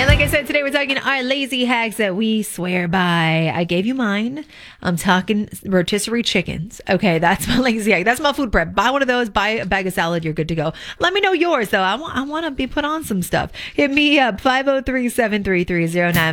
And like I said, today we're talking our lazy hacks that we swear by. I gave you mine. I'm talking rotisserie chickens. Okay, that's my lazy hack. That's my food prep. Buy one of those, buy a bag of salad, you're good to go. Let me know yours, though. I want to be put on some stuff. Hit me up, 503-733-09.